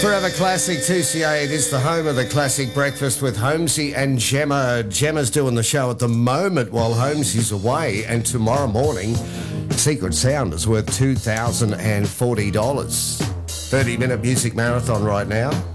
Forever Classic 2CA. It is the home of the classic breakfast with Holmesy and Gemma. Gemma's doing the show at the moment while Holmesy's away, and tomorrow morning, Secret Sound is worth $2,040. 30-minute music marathon right now.